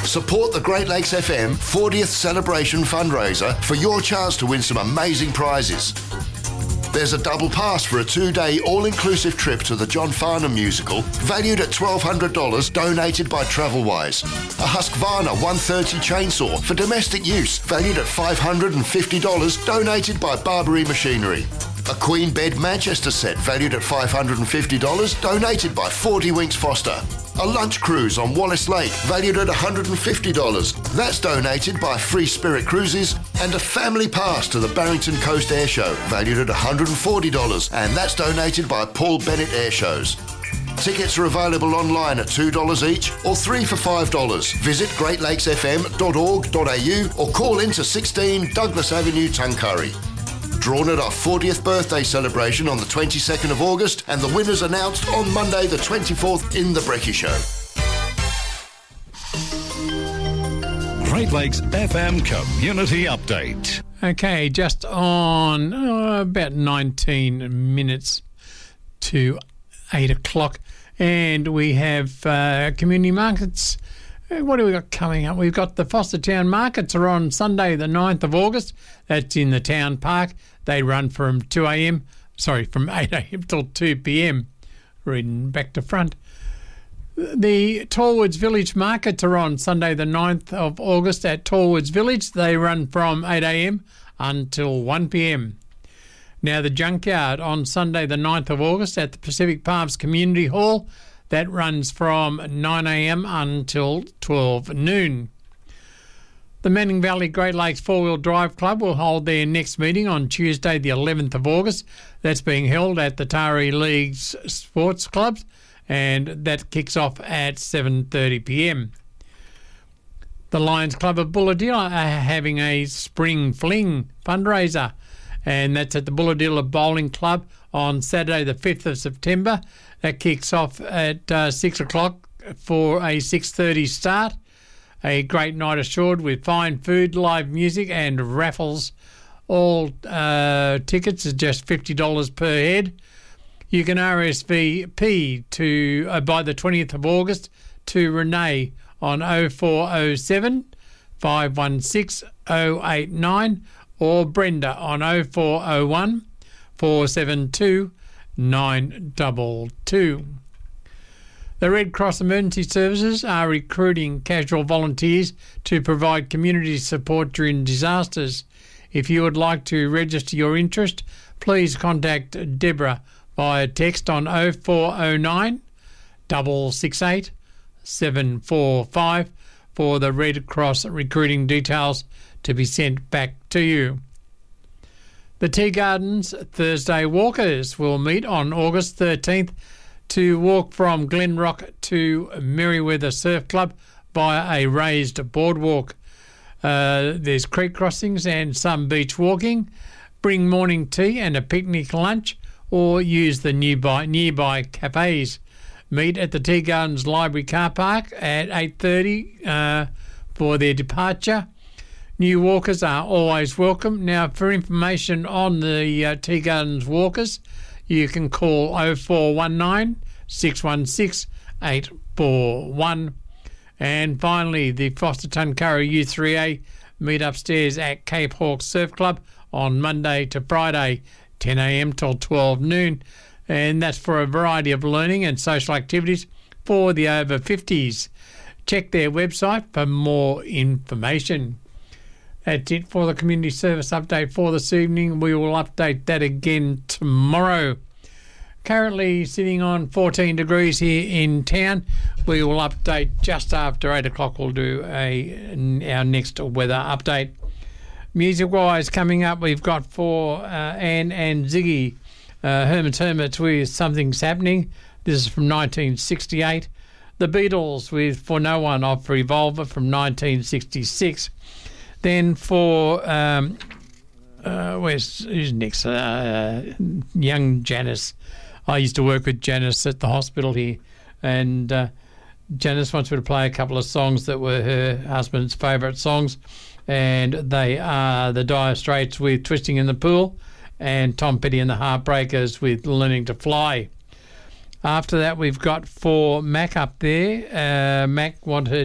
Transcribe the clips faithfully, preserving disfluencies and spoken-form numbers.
Support the Great Lakes F M fortieth Celebration fundraiser for your chance to win some amazing prizes. There's a double pass for a two-day all-inclusive trip to the John Farnham musical, valued at twelve hundred dollars, donated by Travelwise. A Husqvarna one thirty chainsaw for domestic use, valued at five hundred fifty dollars, donated by Barbary Machinery. A Queen Bed Manchester set, valued at five hundred fifty dollars, donated by forty Winks Foster. A lunch cruise on Wallace Lake, valued at one hundred fifty dollars. That's donated by Free Spirit Cruises. And a family pass to the Barrington Coast Air Show, valued at one hundred forty dollars. And that's donated by Paul Bennett Air Shows. Tickets are available online at two dollars each or three for five dollars. Visit great lakes f m dot org dot a u or call in to sixteen Douglas Avenue, Tuncurry. Drawn at our fortieth birthday celebration on the twenty-second of August, and the winners announced on Monday the twenty-fourth in The Brekkie Show. Great Lakes F M Community Update. Okay, just on uh, about nineteen minutes to eight o'clock, and we have uh, community markets. What do we got coming up? We've got the Foster Town Markets are on Sunday the ninth of August. That's in the town park. They run from two a m, sorry, from eight a m till two p m. Reading back to front. The Tallwoods Village Markets are on Sunday the ninth of August at Tallwoods Village. They run from eight a m until one p m. Now the Junkyard on Sunday the ninth of August at the Pacific Palms Community Hall. That runs from nine a m until twelve noon. The Manning Valley Great Lakes Four-Wheel Drive Club will hold their next meeting on Tuesday the eleventh of August. That's being held at the Taree Leagues Sports Club, and that kicks off at seven thirty p m. The Lions Club of Bulahdelah are having a Spring Fling fundraiser, and that's at the Bulahdelah Bowling Club on Saturday the fifth of September. That kicks off at uh, six o'clock for a six thirty start. A great night assured with fine food, live music and raffles. All uh, tickets are just fifty dollars per head. You can R S V P to uh, by the twentieth of August to Renee on oh four oh seven, five one six, oh eight nine or Brenda on oh four oh one, four seven two, nine two two. The Red Cross Emergency Services are recruiting casual volunteers to provide community support during disasters. If you would like to register your interest, please contact Deborah via text on oh four oh nine, six six eight, seven four five for the Red Cross recruiting details to be sent back to you. The Tea Gardens Thursday Walkers will meet on August thirteenth to walk from Glenrock to Merriweather Surf Club via a raised boardwalk. Uh, there's creek crossings and some beach walking. Bring morning tea and a picnic lunch or use the nearby, nearby cafes. Meet at the Tea Gardens Library car park at eight thirty uh, for their departure. New walkers are always welcome. Now, for information on the uh, Tea Gardens walkers, you can call oh four one nine, six one six, eight four one. And finally, the Foster Tuncurry U three A meet upstairs at Cape Hawk Surf Club on Monday to Friday, ten a m till twelve noon. And that's for a variety of learning and social activities for the over fifties. Check their website for more information. That's it for the community service update for this evening. We will update that again tomorrow. Currently sitting on fourteen degrees here in town. We will update just after eight o'clock. We'll do a our next weather update. Music-wise, coming up, we've got for uh, Anne and Ziggy, uh, Herman's Hermits with Something's Happening. This is from nineteen sixty-eight. The Beatles with For No One off Revolver from nineteen sixty-six. Then for, um, uh, where's who's next? Uh, young Janice. I used to work with Janice at the hospital here, and uh, Janice wants me to play a couple of songs that were her husband's favourite songs, and they are the Dire Straits with Twisting in the Pool and Tom Petty and the Heartbreakers with Learning to Fly. After that, we've got for Mac up there. Uh, Mac wanted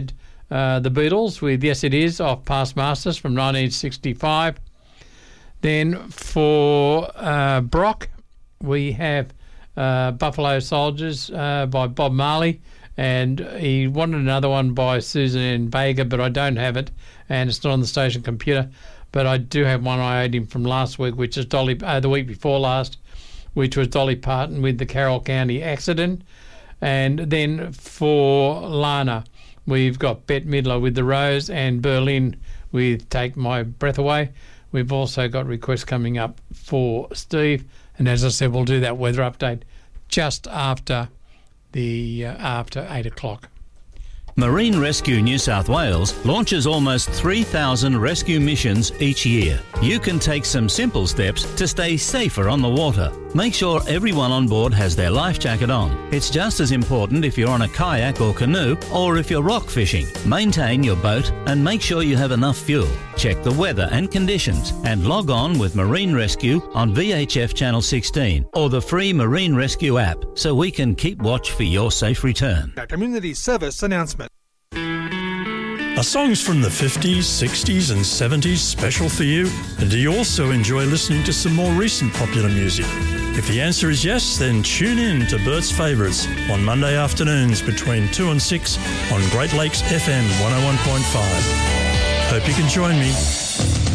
uh, the Beatles with Yes It Is off Past Masters from nineteen sixty-five. Then for uh, Brock, we have uh, Buffalo Soldiers uh, by Bob Marley, and he wanted another one by Susan N. Vega, but I don't have it, and it's not on the station computer. But I do have one I owed him from last week, which is Dolly, uh, the week before last, which was Dolly Parton with the Carroll County Accident. And then for Lana, we've got Bette Midler with The Rose and Berlin with Take My Breath Away. We've also got requests coming up for Steve. And as I said, we'll do that weather update just after the uh, after eight o'clock. Marine Rescue New South Wales launches almost three thousand rescue missions each year. You can take some simple steps to stay safer on the water. Make sure everyone on board has their life jacket on. It's just as important if you're on a kayak or canoe or if you're rock fishing. Maintain your boat and make sure you have enough fuel. Check the weather and conditions and log on with Marine Rescue on V H F Channel sixteen or the free Marine Rescue app so we can keep watch for your safe return. A community service announcement. Are songs from the fifties, sixties and seventies special for you? And do you also enjoy listening to some more recent popular music? If the answer is yes, then tune in to Bert's Favourites on Monday afternoons between two and six on Great Lakes F M one oh one point five. Hope you can join me.